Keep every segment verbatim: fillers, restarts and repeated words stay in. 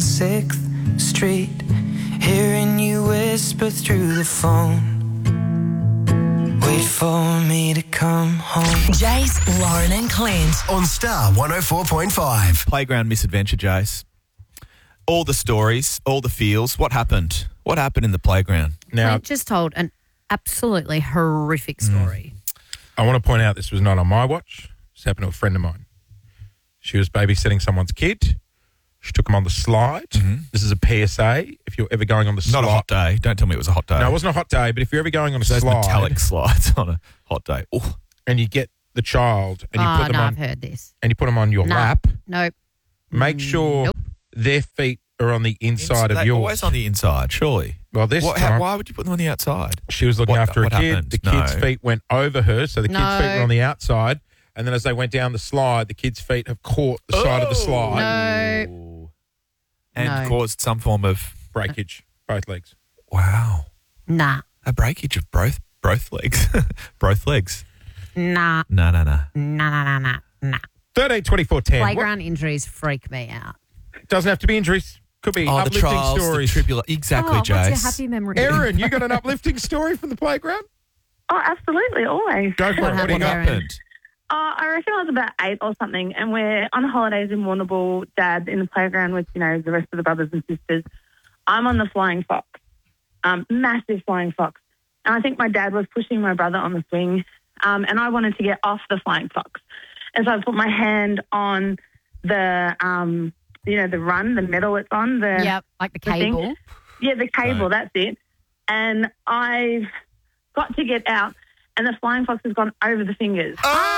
sixth Street, hearing you whisper through the phone. Wait for me to come home. Jace, Lauren and Clint. On Star one oh four point five. Playground misadventure, Jace. All the stories, all the feels. What happened? What happened in the playground? Now, Clint just told an absolutely horrific story. I want to point out this was not on my watch. This happened to a friend of mine. She was babysitting someone's kid. She took him on the slide. Mm-hmm. This is a P S A. If you're ever going on the slide. Not a hot day. Don't tell me it was a hot day. No, it wasn't a hot day, but if you're ever going on a Those slide. metallic slides on a hot day. Ooh. And you get the child and you Oh, put them no, on. I've heard this. And you put them on your No. lap. Nope. Make sure Nope. their feet are on the inside They're of yours. always on the inside, surely. Well, this What, time, how, why would you put them on the outside? she was looking What- after a what kid. happened? The kid's No. feet went over her, so the kid's No. feet were on the outside. And then as they went down the slide, the kid's feet have caught the side of the slide. No. And No. caused some form of... Breakage, both legs. Wow. Nah. A breakage of both both legs. both legs. Nah. No, no, no. Nah, nah, nah, nah, nah. thirteen twenty-four ten. Playground injuries freak me out. Doesn't have to be injuries. Could be Oh, the uplifting trials, the stories. tribula- Exactly, oh, Jace. what's your happy memory? Erin, you got an uplifting story from the playground? Oh, absolutely, always. Go for What it. What do you What got? Erin? happened? Uh, I reckon I was about eight or something, and we're on holidays in Warrnambool, Dad in the playground with, you know, the rest of the brothers and sisters. I'm on the Flying Fox, um, massive Flying Fox. And I think my dad was pushing my brother on the swing, um, and I wanted to get off the Flying Fox. And so I put my hand on the, um, you know, the run, the metal it's on. The, Yep, like the the thing. cable. Yeah, the cable, Right. that's it. And I've got to get out, and the Flying Fox has gone over the fingers.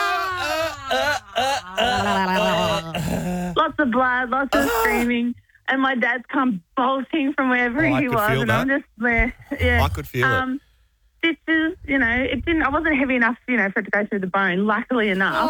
Lots of blood, lots of screaming, and my dad's come bolting from wherever Oh, I he could was, feel and that. I'm just there. Yeah, I could feel it. um, stitches. You know, it didn't. I wasn't heavy enough, you know, for it to go through the bone. Luckily enough,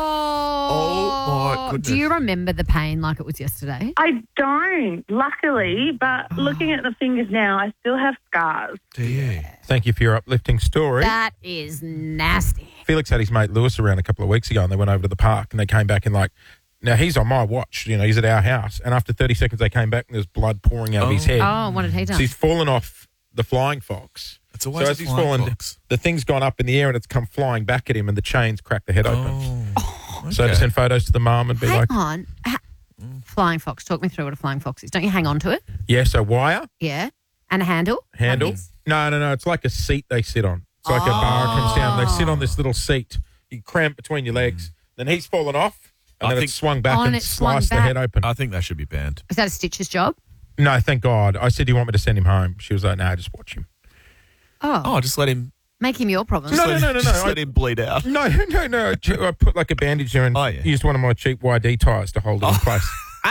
Oh, my goodness. Do you remember the pain like it was yesterday? I don't. Luckily, but looking at the fingers now, I still have scars. Do you? Thank you for your uplifting story. That is nasty. Felix had his mate Lewis around a couple of weeks ago, and they went over to the park, and they came back and like, now he's on my watch, you know, he's at our house, and after thirty seconds they came back and there's blood pouring out of his Oh. head. Oh, what did he do? So he's fallen off the Flying Fox. It's always so a as he's flying fallen, fox. the thing's gone up in the air and it's come flying back at him, and the chains cracked the head open. Oh. So to send photos to the mum and be Hang like, on. Ha- flying fox. Talk me through what a flying fox is. Don't you hang on to it? yeah, so wire, Yeah. And a handle? handle. Like this? No, no, no, it's like a seat they sit on. It's like a bar comes down. They sit on this little seat. You cramp between your legs. Then he's fallen off, and I then think- it's swung back Oh, and and it swung sliced the back. head open. I think that should be banned. Is that a Stitch's job? No, thank God. I said, do you want me to send him home? She was like, no, just watch him. Oh. Oh, just let him... Make him your problem. No, let no, him- no, no, Just I- let him bleed out. No, no, no. I put like a bandage there and Oh, yeah. used one of my cheap Y D tyres to hold it in place.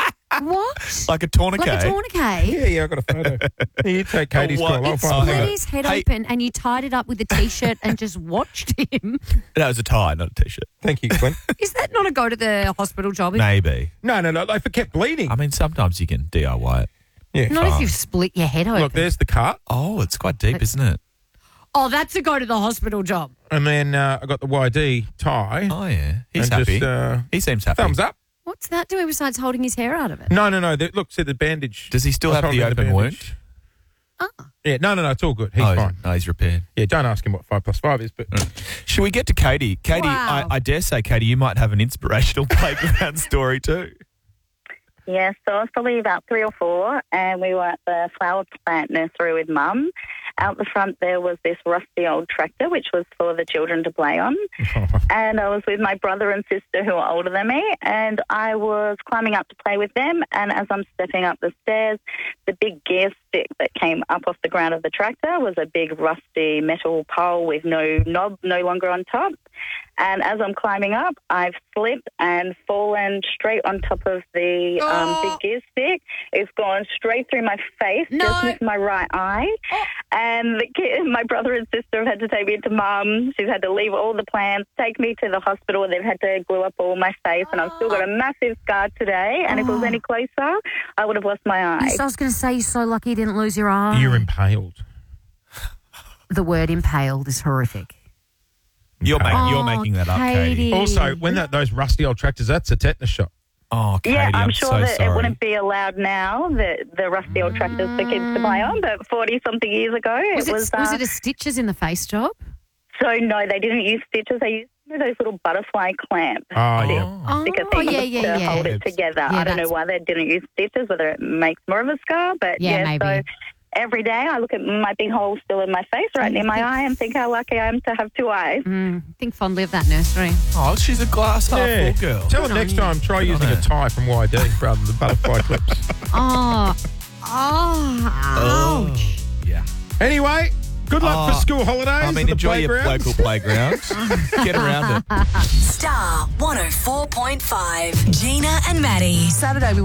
What? Like a tourniquet. Like a tourniquet? Yeah, yeah, I got a photo. Here, you take Katie's what? call. I'll It's find a split Split photo. his head Hey. open and you tied it up with a T-shirt and just watched him. That was a tie, not a T-shirt. Thank you, Clint. Is that not a go to the hospital job? Maybe. No, no, no. If it kept bleeding. I mean, sometimes you can D I Y it. Yeah. Not if you've split your head open. Look, there's the cut. Oh, it's quite deep, isn't it? Oh, that's a go to the hospital job. And then uh, I got the Y D tie. Oh, yeah. He's and happy. Just, uh, he seems happy. thumbs up. What's that doing besides holding his hair out of it? No, no, no. The, look, see the bandage. Does he still I was have the holding open bandage. wound? Ah. Yeah, no, no, no. It's all good. He's oh, fine. No, he's repaired. Yeah, don't ask him what five plus five is, but Should we get to Katie? Katie, Wow. I, I dare say, Katie, you might have an inspirational playground story too. Yeah, so I was probably about three or four, and we were at the flower plant nursery with Mum. Out the front there was this rusty old tractor, which was for the children to play on. And I was with my brother and sister who are older than me, and I was climbing up to play with them. And as I'm stepping up the stairs, the big gear stick that came up off the ground of the tractor was a big rusty metal pole with no knob, no longer on top. And as I'm climbing up, I've slipped and fallen straight on top of the um, Oh. big gear stick. It's gone straight through my face, No. just missed my right eye. Oh. And the kid, my brother and sister have had to take me to Mum. She's had to leave all the plans, take me to the hospital. They've had to glue up all my face, and I've still got a massive scar today. And if it was any closer, I would have lost my eye. Yes, I was going to say, you're so lucky you didn't lose your eye. you're impaled. The word impaled is horrific. You're, ma- Oh, you're making that up, Katie. Katie. Also, when that those rusty old tractors, that's a tetanus shot. Oh, Katie, Yeah, I'm, I'm sure so that sorry. it wouldn't be allowed now, the, the rusty old tractors for kids to play on, but forty-something years ago Was it it, was... was uh, it a stitches in the face job? So, no, they didn't use stitches. They used you know, those little butterfly clamps. Oh, yeah. Oh, Stick a thing yeah, yeah, to yeah. hold it together. Yeah, I don't know that's- why they didn't use stitches, whether it makes more of a scar, but Yeah, yeah, maybe. so every day I look at my big hole still in my face right near my eye and think how lucky I am to have two eyes. Mm, think fondly of that nursery. Oh, she's a glass half Yeah. full girl. Tell them next time, try using on a her. tie from Y D rather than the butterfly clips. Oh, oh, ouch. Yeah. Anyway, good luck Oh, for school holidays. I mean, at the enjoy your playgrounds. local playground. Get around it. Star one oh four point five. Gina and Maddie. Saturday we